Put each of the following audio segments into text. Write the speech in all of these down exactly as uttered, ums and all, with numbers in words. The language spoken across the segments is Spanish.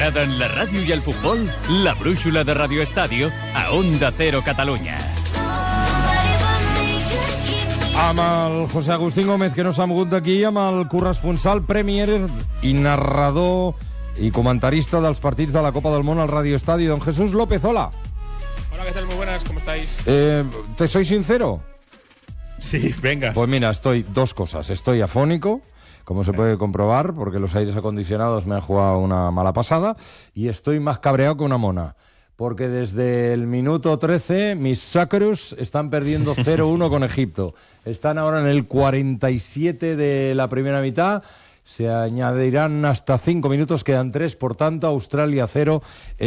t'agraden la ràdio i el futbol? La brúixola de Radio Estadio a Onda Cero Catalunya. Amb el José Agustín Gómez, que no s'ha mogut d'aquí, amb el corresponsal Premier i narrador i comentarista dels partits de la Copa del Món al Radio Estadio, don Jesús López. Hola. Hola, ¿qué tal? Muy buenas, ¿cómo estáis? Eh, ¿Te soy sincero? Sí, venga. Pues mira, estoy dos cosas. Estoy afónico, como se puede comprobar, porque los aires acondicionados me han jugado una mala pasada, y estoy más cabreado que una mona, porque desde el minuto trece mis Sacros están perdiendo cero uno con Egipto. Están ahora en el cuarenta y siete de la primera mitad. Se añadirán hasta cinco minutos, quedan tres, por tanto, Australia cero,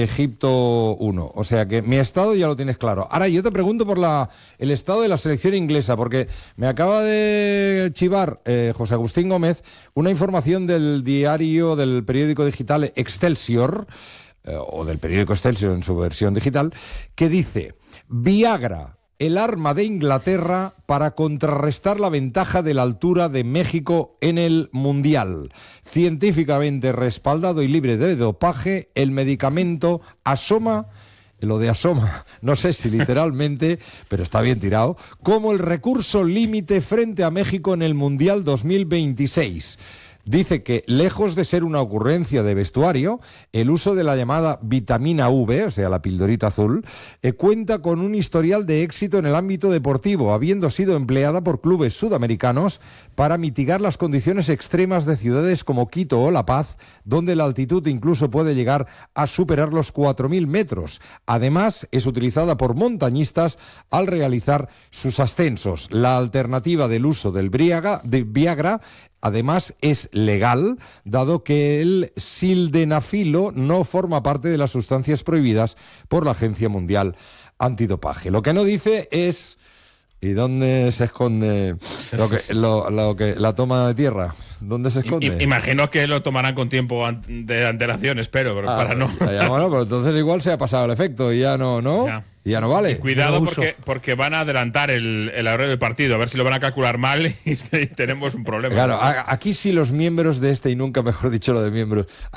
Egipto uno. O sea que mi estado ya lo tienes claro. Ahora yo te pregunto por la, el estado de la selección inglesa, porque me acaba de chivar eh, José Agustín Gómez una información del diario, del periódico digital Excelsior, eh, o del periódico Excelsior en su versión digital, que dice: Viagra, el arma de Inglaterra para contrarrestar la ventaja de la altura de México en el Mundial. Científicamente respaldado y libre de dopaje, el medicamento asoma, lo de asoma, no sé si literalmente, pero está bien tirado, como el recurso límite frente a México en el Mundial dos mil veintiséis. Dice que, lejos de ser una ocurrencia de vestuario, el uso de la llamada vitamina V, o sea, la pildorita azul, eh, cuenta con un historial de éxito en el ámbito deportivo, habiendo sido empleada por clubes sudamericanos para mitigar las condiciones extremas de ciudades como Quito o La Paz, donde la altitud incluso puede llegar a superar los cuatro mil metros. Además, es utilizada por montañistas al realizar sus ascensos. La alternativa del uso del Viagra, de Viagra además es legal, dado que el sildenafilo no forma parte de las sustancias prohibidas por la Agencia Mundial Antidopaje. Lo que no dice es ¿y dónde se esconde lo que, lo, lo que, la toma de tierra? ¿Dónde se esconde? I, imagino que lo tomarán con tiempo de antelación, espero, pero ah, para no... Ya, bueno, pero entonces igual se ha pasado el efecto y ya no, ¿no? Ya. Y ya no vale. Y cuidado porque, porque van a adelantar el, el horario del partido, a ver si lo van a calcular mal y tenemos un problema. Claro, aquí sí los miembros de este, y nunca mejor dicho lo de miembros...